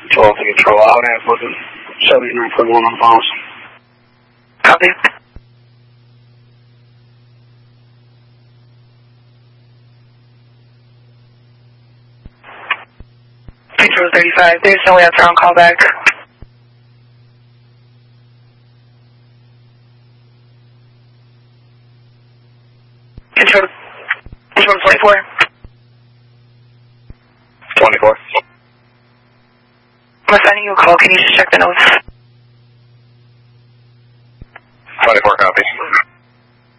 12 to control out and looking 79.1 on the phones. Copy. Control 35, there's no way after on call back. Control 24. 24. I'm assigning you a call, can you just check the notes?